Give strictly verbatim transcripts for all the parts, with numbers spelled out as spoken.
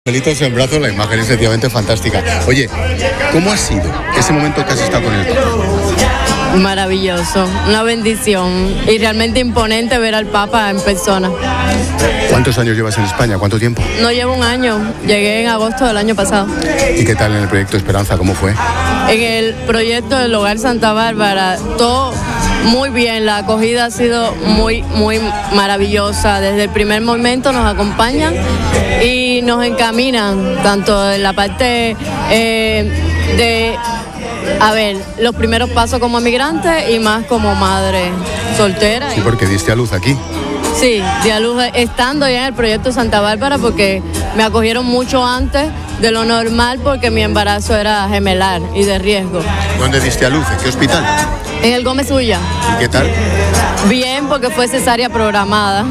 Angelitos en brazos, la imagen es sencillamente fantástica. Oye, ¿cómo ha sido ese momento que has estado con el Papa? Maravilloso, una bendición y realmente imponente ver al Papa en persona. ¿Cuántos años llevas en España? ¿Cuánto tiempo? No llevo un año, llegué en agosto del año pasado. ¿Y qué tal en el proyecto Esperanza? ¿Cómo fue? En el proyecto del Hogar Santa Bárbara, todo muy bien, la acogida ha sido muy, muy maravillosa. Desde el primer momento nos acompañan y nos encaminan, tanto en la parte eh, de, a ver, los primeros pasos como migrante y más como madre soltera. Sí, porque diste a luz aquí. Sí, di a luz estando ya en el proyecto Santa Bárbara, porque me acogieron mucho antes de lo normal porque mi embarazo era gemelar y de riesgo. ¿Dónde diste a luz? ¿En qué hospital? En el Gómez Ulla. ¿Y qué tal? Bien, porque fue cesárea programada.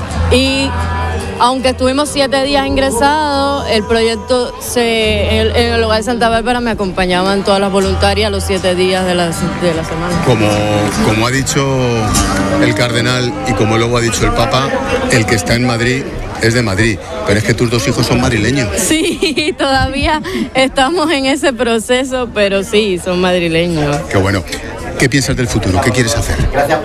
Y aunque estuvimos siete días ingresados, el proyecto, se, en, el, en el Hogar Santa Bárbara me acompañaban todas las voluntarias los siete días de la, de la semana. Como, como ha dicho el cardenal y como luego ha dicho el Papa, el que está en Madrid es de Madrid, pero es que tus dos hijos son madrileños. Sí, todavía estamos en ese proceso, pero sí, son madrileños. Qué bueno. ¿Qué piensas del futuro? ¿Qué quieres hacer?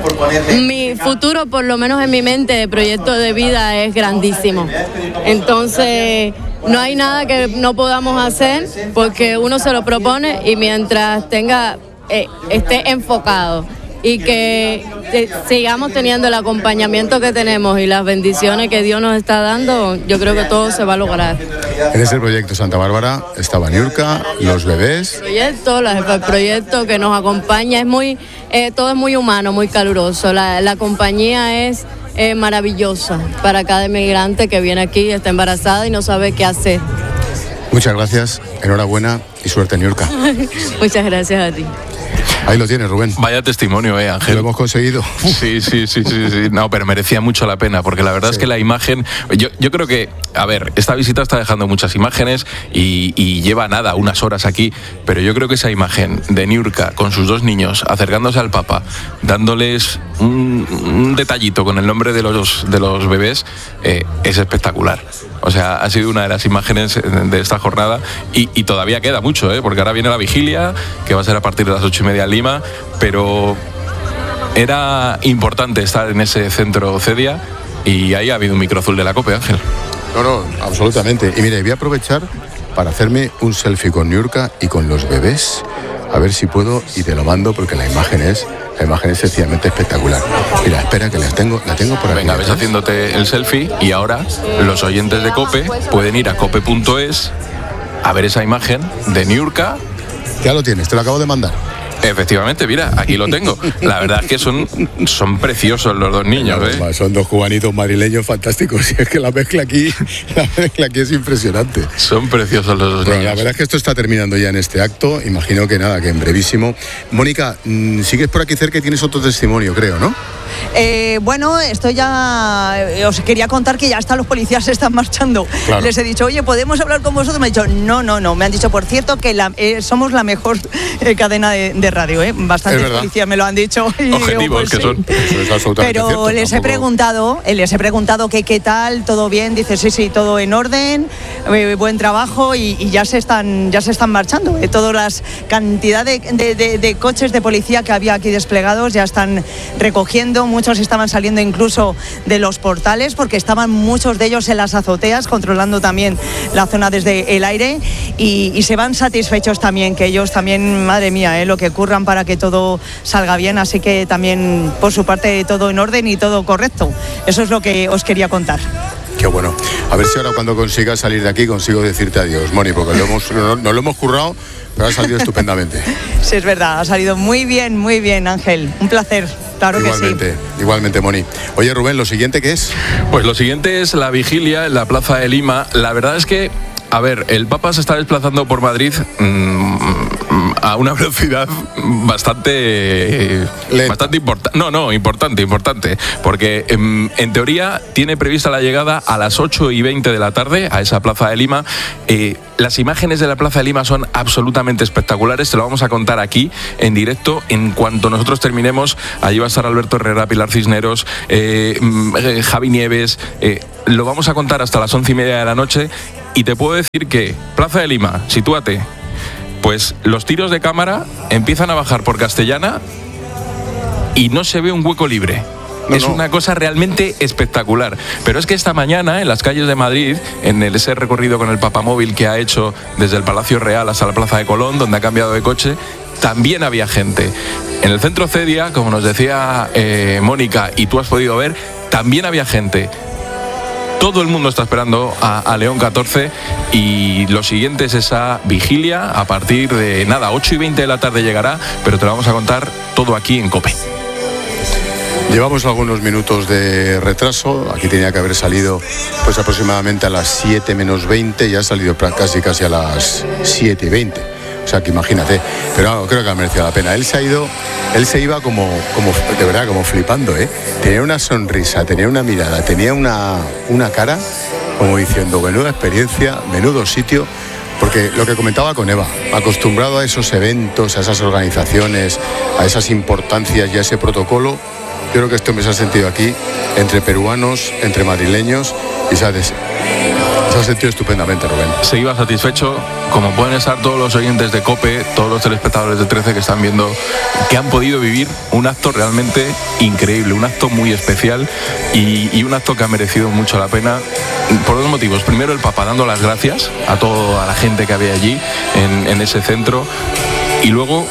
Mi futuro, por lo menos en mi mente, de proyecto de vida es grandísimo. Entonces, no hay nada que no podamos hacer porque uno se lo propone y mientras tenga, eh, esté enfocado y que te, sigamos teniendo el acompañamiento que tenemos y las bendiciones que Dios nos está dando, yo creo que todo se va a lograr. En ese proyecto Santa Bárbara estaba Niurka, los bebés. El proyecto, la jefa del proyecto que nos acompaña, es muy, eh, todo es muy humano, muy caluroso. La, la compañía es eh, maravillosa para cada inmigrante que viene aquí y está embarazada y no sabe qué hacer. Muchas gracias, enhorabuena y suerte, Niurka. Muchas gracias a ti. Ahí lo tienes, Rubén. Vaya testimonio, eh, Ángel. Lo hemos conseguido. Sí, sí, sí, sí, sí. No, pero merecía mucho la pena, porque la verdad sí. es que la imagen... Yo, yo creo que, a ver, esta visita está dejando muchas imágenes y, y lleva nada, unas horas aquí, pero yo creo que esa imagen de Niurka con sus dos niños acercándose al Papa, dándoles un, un detallito con el nombre de los, de los bebés, eh, es espectacular. O sea, ha sido una de las imágenes de esta jornada y, y todavía queda mucho, ¿eh? Porque ahora viene la vigilia, que va a ser a partir de las ocho y media en Lima, pero era importante estar en ese centro CEDIA y ahí ha habido un micro azul de la COPE, Ángel. No, no, absolutamente. Y mire, voy a aprovechar para hacerme un selfie con Niurka y con los bebés. A ver si puedo y te lo mando porque la imagen es... La imagen es sencillamente espectacular. Mira, espera que la tengo, la tengo por aquí. Venga, ves haciéndote el selfie y ahora los oyentes de COPE pueden ir a cope punto es a ver esa imagen de Niurka. Ya lo tienes, te lo acabo de mandar. Efectivamente, mira, aquí lo tengo. La verdad es que son, son preciosos los dos niños, ¿eh? Son dos cubanitos madrileños fantásticos. Y es que la mezcla aquí, la mezcla aquí es impresionante. Son preciosos los dos bueno, niños. La verdad es que esto está terminando ya en este acto. Imagino que nada, que en brevísimo. Mónica, sigues por aquí cerca y tienes otro testimonio, creo, ¿no? Eh, bueno, esto ya eh, os quería contar que ya hasta los policías se están marchando. Claro. Les he dicho, oye, ¿podemos hablar con vosotros? Me han dicho, no, no, no. Me han dicho, por cierto, que la, eh, somos la mejor eh, cadena de, de radio, ¿eh? Bastantes policías me lo han dicho. Y objetivos digo, pues, que sí. son. Eso es absolutamente Pero cierto, les tampoco... he preguntado, les he preguntado que qué tal, todo bien. Dice, sí, sí, todo en orden, eh, buen trabajo y, y ya se están, ya se están marchando. Eh, todas las cantidad de, de, de, de coches de policía que había aquí desplegados ya están recogiendo. Muchos estaban saliendo incluso de los portales porque estaban muchos de ellos en las azoteas controlando también la zona desde el aire y, y se van satisfechos también, que ellos también, madre mía, eh, lo que curran para que todo salga bien, así que también por su parte todo en orden y todo correcto. Eso es lo que os quería contar. Qué bueno. A ver si ahora cuando consigas salir de aquí consigo decirte adiós, Moni, porque lo hemos, no, no lo hemos currado, pero ha salido estupendamente. Sí, es verdad, ha salido muy bien, muy bien, Ángel. Un placer. Claro igualmente, que sí. Igualmente, Moni. Oye, Rubén, ¿lo siguiente qué es? Pues lo siguiente es la vigilia en la Plaza de Lima. La verdad es que, a ver, el Papa se está desplazando por Madrid mmm, a una velocidad bastante bastante importante. No, no, importante, importante. Porque en, en teoría tiene prevista la llegada a las ocho y veinte de la tarde a esa Plaza de Lima. Eh, las imágenes de la Plaza de Lima son absolutamente espectaculares. Te lo vamos a contar aquí en directo. En cuanto nosotros terminemos, allí va a estar Alberto Herrera, Pilar Cisneros, eh, Javi Nieves. Eh, lo vamos a contar hasta las once y media de la noche. Y te puedo decir que Plaza de Lima, sitúate, pues los tiros de cámara empiezan a bajar por Castellana y no se ve un hueco libre. No, es no. una cosa realmente espectacular. Pero es que esta mañana en las calles de Madrid, en el, ese recorrido con el papamóvil que ha hecho desde el Palacio Real hasta la Plaza de Colón, donde ha cambiado de coche, también había gente. En el centro Cedia, como nos decía eh, Mónica, y tú has podido ver, también había gente. Todo el mundo está esperando a, a León catorce y lo siguiente es esa vigilia a partir de, nada, ocho y veinte de la tarde llegará, pero te lo vamos a contar todo aquí en COPE. Llevamos algunos minutos de retraso, aquí tenía que haber salido pues aproximadamente a las siete menos veinte, ya ha salido casi casi a las siete y veinte, o sea que imagínate, pero no, creo que ha merecido la pena. Él se ha ido, él se iba como, como de verdad, como flipando, ¿eh? Tenía una sonrisa, tenía una mirada, tenía una, una cara como diciendo, menuda experiencia, menudo sitio. Porque lo que comentaba con Eva, acostumbrado a esos eventos, a esas organizaciones, a esas importancias y a ese protocolo, yo creo que este hombre se ha sentido aquí, entre peruanos, entre madrileños, y se ha, des... se ha sentido estupendamente, Rubén. Se iba satisfecho, como pueden estar todos los oyentes de COPE, todos los telespectadores de trece que están viendo, que han podido vivir un acto realmente increíble, un acto muy especial y, y un acto que ha merecido mucho la pena. Por dos motivos. Primero, el Papa dando las gracias a toda la gente que había allí en, en ese centro, y luego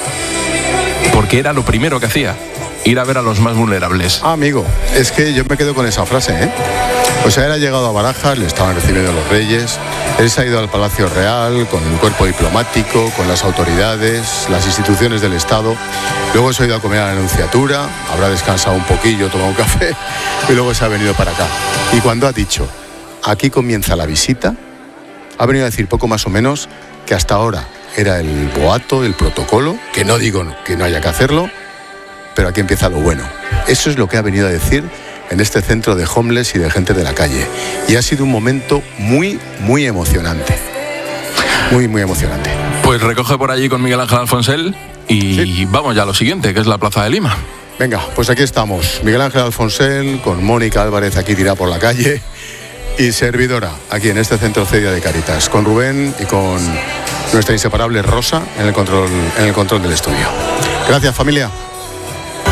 porque era lo primero que hacía, ir a ver a los más vulnerables. Ah, amigo, es que yo me quedo con esa frase, ¿eh? O sea, él ha llegado a Barajas, le estaban recibiendo los reyes, él se ha ido al Palacio Real con el cuerpo diplomático, con las autoridades, las instituciones del Estado, luego se ha ido a comer a la Nunciatura, habrá descansado un poquillo, tomado un café, y luego se ha venido para acá. Y cuando ha dicho, aquí comienza la visita, ha venido a decir poco más o menos que hasta ahora era el boato, el protocolo, que no digo que no haya que hacerlo, pero aquí empieza lo bueno. Eso es lo que ha venido a decir en este centro de homeless y de gente de la calle. Y ha sido un momento muy, muy emocionante. Muy, muy emocionante. Pues recoge por allí con Miguel Ángel Alfonsel y sí. Vamos ya a lo siguiente, que es la Plaza de Lima. Venga, pues aquí estamos. Miguel Ángel Alfonsel con Mónica Álvarez aquí tirada por la calle y servidora aquí en este centro Cedia de Cáritas, con Rubén y con nuestra inseparable Rosa en el control, en el control del estudio. Gracias, familia.